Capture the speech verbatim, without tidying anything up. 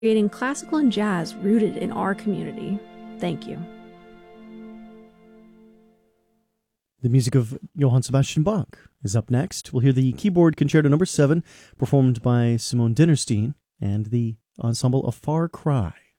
creating classical and jazz rooted in our community. Thank you. The music of Johann Sebastian Bach is up next. We'll hear the keyboard concerto number seven, performed by Simone Dinnerstein and the ensemble of Far Cry.